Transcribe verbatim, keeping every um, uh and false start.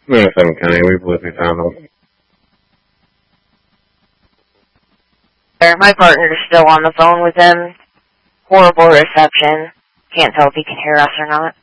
Yeah, seven County. We believe we found them. My partner's still on the phone with him. Horrible reception. Can't tell if he can hear us or not.